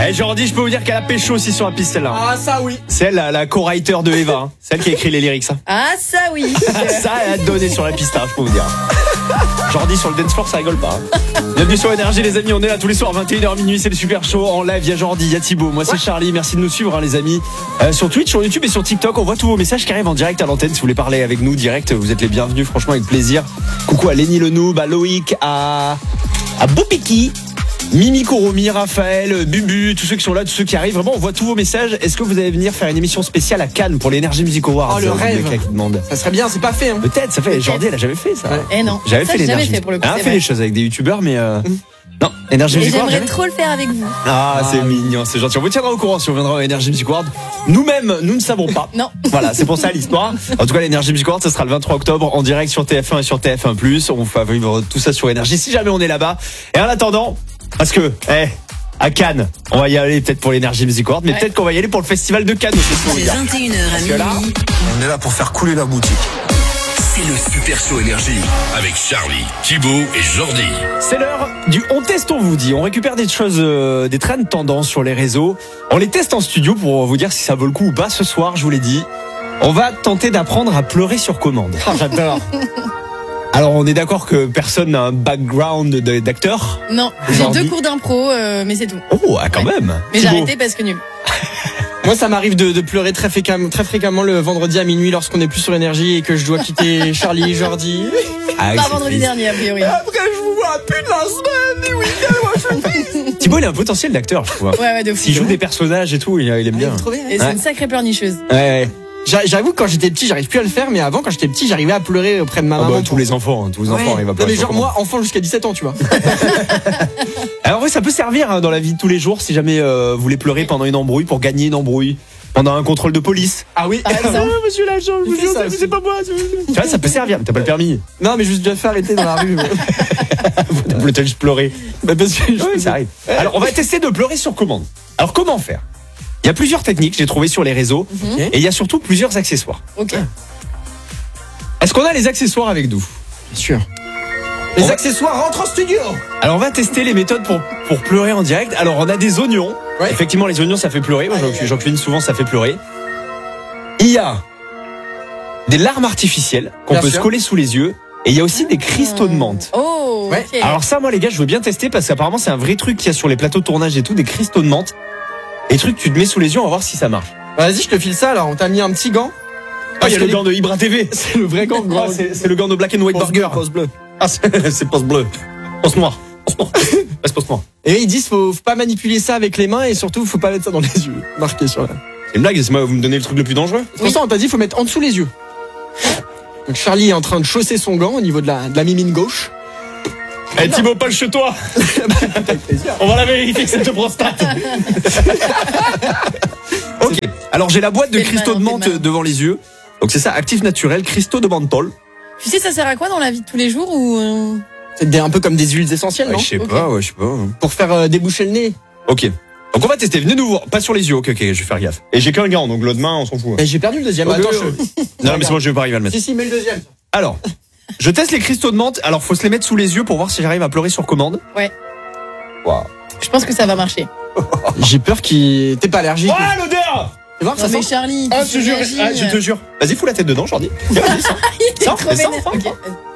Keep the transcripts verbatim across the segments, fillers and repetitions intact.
Eh, Jordi, je peux vous dire qu'elle a pécho aussi sur la piste, celle-là. Ah, ça oui. C'est elle, la, la co-writer de Eva. Hein. Celle qui a écrit les lyrics. Hein. Ah, ça oui. Ça, elle a donné sur la piste, hein, je peux vous dire. Jordi sur le dance floor, ça rigole pas. Hein. Bienvenue sur Énergie, les amis. On est là tous les soirs, vingt et une heures minuit. C'est le super show en live. Il y a Jordi, il y a Thibaut. Moi, c'est ouais. Charlie. Merci de nous suivre, hein, les amis. Euh, sur Twitch, sur YouTube et sur TikTok, on voit tous vos messages qui arrivent en direct à l'antenne. Si vous voulez parler avec nous direct, vous êtes les bienvenus. Franchement, avec plaisir. Coucou à Lenny Le Noob, à Loïc, à, à Boupiki. Mimi Koromi, Raphaël, Bubu, tous ceux qui sont là, tous ceux qui arrivent. Vraiment, on voit tous vos messages. Est-ce que vous allez venir faire une émission spéciale à Cannes pour l'Energy Music Awards? Oh, le rêve. Ça serait bien, c'est pas fait. Hein. Peut-être, ça fait. Jordi, elle a jamais fait ça. Ouais. Eh non. J'avais ça, fait l'Energy. fait pour le coup. Elle a fait des choses avec des youtubeurs, mais euh... mmh. non. Energy Music Awards. J'aimerais trop le faire avec vous. Ah, ah c'est oui. mignon, c'est gentil. On vous tiendra au courant si on viendra au Energy Music Awards. Nous-mêmes, nous ne savons pas. Non. Voilà, c'est pour ça l'histoire. En tout cas, l'Energy Music Awards, ça sera le vingt-trois octobre en direct sur T F un et sur T F un plus. On va vivre tout ça sur Énergie si jamais on est là-bas. Et en attendant, parce que, eh, à Cannes, on va y aller peut-être pour l'Energy Music Awards, mais ouais. peut-être qu'on va y aller pour le festival de Cannes aussi. C'est vingt et une heures à minuit. Là, on est là pour faire couler la boutique. C'est le Super Show Énergie avec Charlie, Thibaut et Jordi. C'est l'heure du on teste, on vous dit. On récupère des choses, euh, des trends tendances sur les réseaux. On les teste en studio pour vous dire si ça vaut le coup ou pas. Ce soir, je vous l'ai dit, on va tenter d'apprendre à pleurer sur commande. Oh, j'adore. Alors, on est d'accord que personne n'a un background d'acteur? Non, j'ai deux cours d'impro, euh, mais c'est tout. Oh, ah, quand ouais. même. Mais j'ai arrêté parce que nul. Moi, ça m'arrive de, de pleurer très fréquemment, très fréquemment le vendredi à minuit lorsqu'on est plus sur Énergie et que je dois quitter Charlie, Jordi. Ah, pas vendredi dernier, a priori. Après, je vous vois plus de la semaine, du week-end, moi, je suis Thibaut, il a un potentiel d'acteur, je trouve. Ouais, ouais, de fou. S'il joue des personnages et tout, il, il aime bien. Ah, il et c'est ouais. une sacrée pleurnicheuse. Ouais. J'avoue que quand j'étais petit, j'arrive plus à le faire, mais avant, quand j'étais petit, j'arrivais à pleurer auprès de ma maman. Ah bah, tous les enfants, hein, tous les enfants ouais. arrivent à pleurer. Non, mais genre, moi, enfant jusqu'à dix-sept ans, tu vois. Alors, ouais, ça peut servir hein, dans la vie de tous les jours si jamais euh, vous voulez pleurer pendant une embrouille pour gagner une embrouille. Pendant un contrôle de police. Ah oui, ah, ah, monsieur l'agent, c'est pas moi. Tu vois, ça peut servir, mais t'as pas le permis. Non, mais je me suis déjà fait arrêter dans la rue. Vous voulez juste pleurer. Bah parce que oui, ça arrive. Alors, on va tester de pleurer sur commande. Alors, comment faire? Il y a plusieurs techniques, j'ai trouvé sur les réseaux. Mm-hmm. Et il y a surtout plusieurs accessoires. Ok. Est-ce qu'on a les accessoires avec nous? Bien sûr. Les on accessoires va... rentrent en studio. Alors, on va tester les méthodes pour, pour pleurer en direct. Alors, on a des oignons. Ouais. Effectivement, les oignons, ça fait pleurer. Moi, j'en, j'en cuisine souvent, ça fait pleurer. Il y a des larmes artificielles qu'on bien peut sûr. se coller sous les yeux. Et il y a aussi des cristaux de menthe. Oh, ouais. Okay. Alors ça, moi, les gars, je veux bien tester parce qu'apparemment, c'est un vrai truc qu'il y a sur les plateaux de tournage et tout, des cristaux de menthe. Et trucs, tu te mets sous les yeux, on va voir si ça marche. Bah, vas-y, je te file ça. Alors, on t'a mis un petit gant. Ah, il y a le les... gant de Ibra T V. C'est le vrai gant. Ah, c'est, c'est le gant de Black and White post Burger. Post bleu. Ah, c'est, c'est post bleu. Post noir. Post noir. C'est post noir. Et ils disent faut, faut pas manipuler ça avec les mains et surtout faut pas mettre ça dans les yeux. Marqué sur là. C'est une blague, c'est moi, vous me donnez le truc le plus dangereux. C'est pour oui. ça on t'a dit faut mettre en dessous les yeux. Donc Charlie est en train de chausser son gant au niveau de la, de la mimine gauche. Eh hey, Thibaut, pas le chez toi. On va la vérifier que c'est de prostate. Ok. Alors j'ai la boîte de cristaux de menthe devant les yeux. Donc c'est ça, actif naturel, cristaux de menthol. Tu sais ça sert à quoi dans la vie de tous les jours ou c'est un peu comme des huiles essentielles, ouais, non? Je sais okay. pas, ouais, je sais pas. Pour faire euh, déboucher le nez. Ok. Donc on va tester. Venez nous voir. Pas sur les yeux. Ok, ok, je vais faire gaffe. Et j'ai qu'un gant, donc l'autre main, on s'en fout. Et j'ai perdu le deuxième. Oh, attends, je... Non, mais c'est bon, je vais pas arriver à le mettre. Si, si, mets le deuxième. Alors, je teste les cristaux de menthe. Alors, faut se les mettre sous les yeux pour voir si j'arrive à pleurer sur commande. Ouais. Waouh. Je pense que ça va marcher. J'ai peur qu'il. T'es pas allergique. Oh, l'odeur! Tu vois, ça mais sent. Charlie, ah, je te jure, ah, je te jure. Vas-y, fous la tête dedans, Jordi. Il est trop vénère. Okay.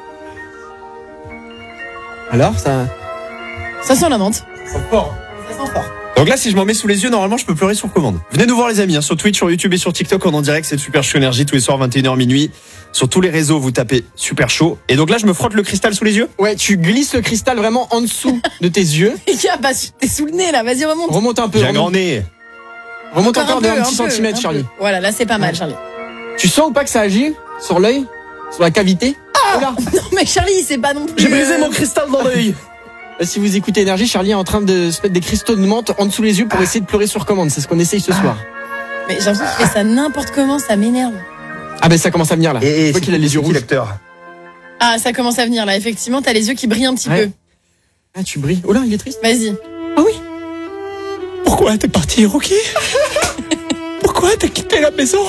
Alors, ça. Ça sent la menthe. Ça sent fort. Ça sent fort. Donc là, si je m'en mets sous les yeux, normalement, je peux pleurer sur commande. Venez nous voir, les amis, hein, sur Twitch, sur YouTube et sur TikTok, on est en direct, c'est le Super Show Énergie, tous les soirs, vingt et une heures minuit. Sur tous les réseaux, vous tapez Super Show. Et donc là, je me frotte le cristal sous les yeux? Ouais, tu glisses le cristal vraiment en dessous de tes yeux. Bah, t'es sous le nez, là, vas-y, remonte. Remonte un peu. J'ai un grand nez. Remonte encore, encore de un, un petit peu, centimètre, Charlie. Peu. Voilà, là, c'est pas mal, Charlie. Tu sens ou pas que ça agit sur l'œil? Sur la cavité? Ah oh non, mais Charlie, c'est pas non plus. J'ai brisé euh... mon cristal dans l'œil. Si vous écoutez Énergie, Charlie est en train de se mettre des cristaux de menthe en dessous les yeux pour essayer de pleurer sur commande. C'est ce qu'on essaye ce soir. Mais j'ai l'impression qu'il fait ça n'importe comment, ça m'énerve. Ah ben ça commence à venir là. Et je vois qu'il a les yeux rouges. Ah, ça commence à venir là. Effectivement, t'as les yeux qui brillent un petit ouais. peu. Ah, tu brilles. Oh là, il est triste. Vas-y. Ah oui. Pourquoi t'es parti, Rocky? Pourquoi t'as quitté la maison?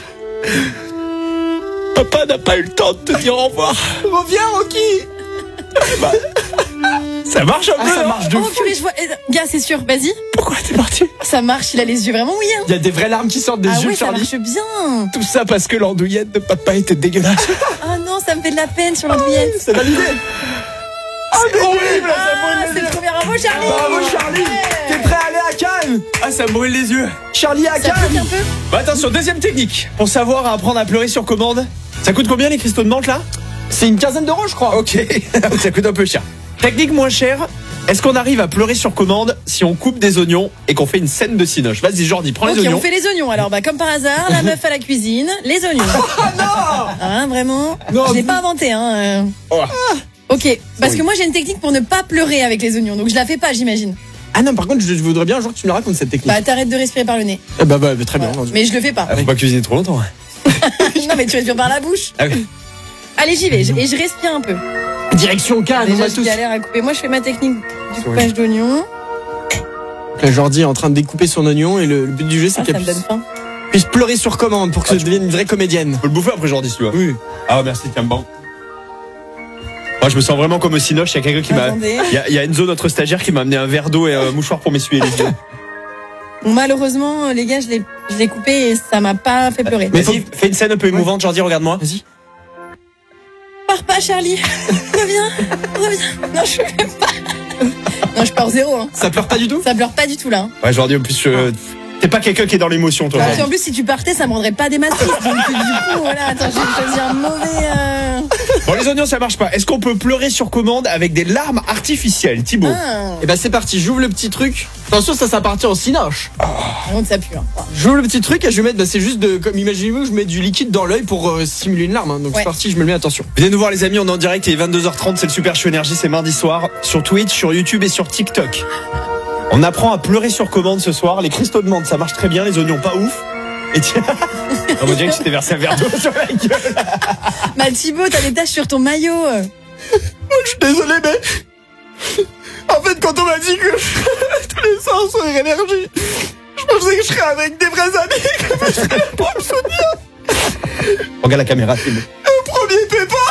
Papa n'a pas eu le temps de te dire au revoir. Reviens, Rocky. Bah, ça marche un ah, peu. Ça marche de oh, fou. Purée, je vois. Gars, c'est sûr. Vas-y. Pourquoi t'es parti? Ça marche, il a les yeux vraiment mouillés. Hein. Il y a des vraies larmes qui sortent des Ah yeux ouais, de ça Charlie. marche bien. Tout ça parce que l'andouillette de papa était dégueulasse. Oh non, ça me fait de la peine sur l'andouillette. C'est validé. C'est horrible, ça Ah, brûle c'est les le yeux. premier bravo, Charlie. Bravo Charlie. T'es prêt à aller à Cannes? Ah, ça me brûle les yeux. Charlie à Ça pique un Cannes. peu. Bah, attention, deuxième technique. Pour savoir à apprendre à pleurer sur commande. Ça coûte combien les cristaux de menthe là? C'est une quinzaine d'euros, je crois. Ok, ça coûte un peu cher. Technique moins chère. Est-ce qu'on arrive à pleurer sur commande si on coupe des oignons et qu'on fait une scène de cinoche? Vas-y Jordi, prends Ok, les oignons. on fait les oignons. Alors, bah, comme par hasard, la meuf à la cuisine, les oignons. Ah non. Hein, vraiment. Non, Je l'ai vous- pas inventé, hein. euh. Oh. Ok, parce que moi j'ai une technique pour ne pas pleurer avec les oignons, donc je la fais pas, j'imagine. Ah non, par contre, je je voudrais bien un jour que tu me la racontes cette technique. Bah, t'arrêtes de respirer par le nez. Eh bah, bah, bah, très bien. Voilà. Mais je le fais pas. Ah, faut pas cuisiner trop longtemps. Non, mais tu respires par la bouche. Ah oui. Allez, j'y vais. Et je respire un peu. Direction Cannes, on Déjà, va je tous. galère à couper. Moi, je fais ma technique du coupage d'oignons. Là, Jordi est en train de découper son oignon et le, le but du jeu, c'est Ah, qu'elle ça me donne puisse, faim. puisse pleurer sur commande pour que Ah, ça tu- devienne une vraie comédienne. Faut le bouffer après Jordi si tu veux. Oui. Ah merci, tiens bon. Moi je me sens vraiment comme au cinoche, il y a quelqu'un qui m'a. Attendez. Il y, a- il y a Enzo, notre stagiaire, qui m'a amené un verre d'eau et un mouchoir pour m'essuyer les yeux. Bon, malheureusement, les gars, je l'ai, je l'ai coupé et ça m'a pas fait pleurer. Mais Vas-y, fais une scène un peu émouvante, Jordi, regarde-moi. Vas-y. Pars pas, Charlie. Reviens. Reviens. Non, je fais pas. Non, je pleure zéro. Hein. Ça pleure pas du tout? Ça pleure pas du tout, là. hein. Ouais, Jordi, en plus, je- t'es pas quelqu'un qui est dans l'émotion, toi. Parce Jordi. qu'en plus, si tu partais, ça me rendrait pas des masses. Donc, du coup, voilà, attends, j'ai choisi un mauvais. euh, Bon, les oignons, ça marche pas. Est-ce qu'on peut pleurer sur commande avec des larmes artificielles, Thibaut? Ah, Et bah, c'est parti, j'ouvre le petit truc. Attention, ça, ça partir au cinoche. par contre, ça pue. Hein. J'ouvre le petit truc et je vais mettre, bah, c'est juste de, comme imaginez-vous, je mets du liquide dans l'œil pour euh, simuler une larme. hein. Donc Ouais. c'est parti, je me le mets, attention. Venez nous voir les amis, on est en direct, il est vingt-deux heures trente, c'est le Super Show Énergie, c'est mardi soir, sur Twitch, sur YouTube et sur TikTok. On apprend à pleurer sur commande ce soir, les cristaux de menthe, ça marche très bien, les oignons pas ouf. Et tiens, on me dirait que tu t'es versé un verre d'eau sur la gueule. Bah, Thibaut, t'as des taches sur ton maillot. Je suis désolé, mais en fait, quand on m'a dit que tous les soirs sur énergie, je pensais que je serais avec des vrais amis, que je serais pour me souvenir. Regarde la caméra, c'est bon. Le premier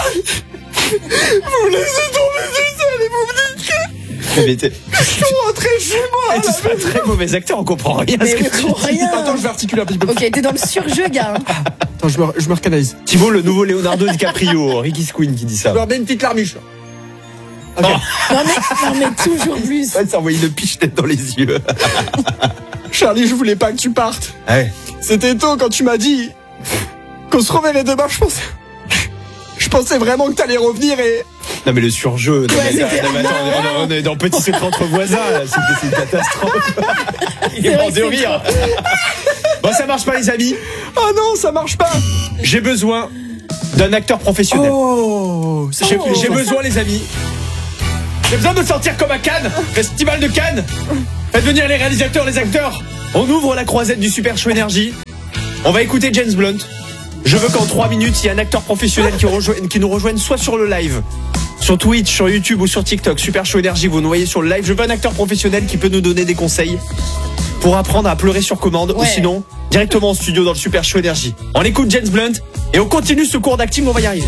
pépin, vous me laissez tomber tout seul et vous me dites que Mais t'es- je suis rentré chez moi. Eh, tu serais un très mauvais acteur, on comprend rien à Mais ce que on tu comprend dis. rien. Attends, je vais articuler un petit peu. Ok, t'es dans le surjeu, gars. hein. Attends, je me, je me recanalise. Thibaut, le nouveau Leonardo DiCaprio, Ricky Squeen qui dit ça. Je me remets une petite larmiche. là. Ok. Non, mais, non, mais toujours plus. Ouais, ça envoie une piche-tête dans les yeux. Charlie, je voulais pas que tu partes. Ouais. C'était tôt quand tu m'as dit qu'on se reverrait demain. Je pensais, je pensais vraiment que t'allais revenir et Non mais le surjeu, non, Ouais, mais, c'était- non, mais attends, on est- on est dans Petit Secret entre voisins, là. C'est c'est une catastrophe. Il est C'est vrai mort que de c'est rire. Bon, ça marche pas les amis. oh non, ça marche pas. J'ai besoin d'un acteur professionnel. Oh, c'est J'ai Oh. j'ai besoin les amis. J'ai besoin de me sentir comme à Cannes, Festival de Cannes. Faites venir les réalisateurs, les acteurs. On ouvre la croisette du Super Show Énergie. On va écouter James Blunt. Je veux qu'en trois minutes, il y ait un acteur professionnel qui, rejoigne, qui nous rejoigne soit sur le live, sur Twitch, sur YouTube ou sur TikTok. Super Show Énergie, vous nous voyez sur le live. Je veux un acteur professionnel qui peut nous donner des conseils pour apprendre à pleurer sur commande ou Ouais. sinon directement en studio dans le Super Show Énergie. On écoute James Blunt et on continue ce cours d'acting, on va y arriver.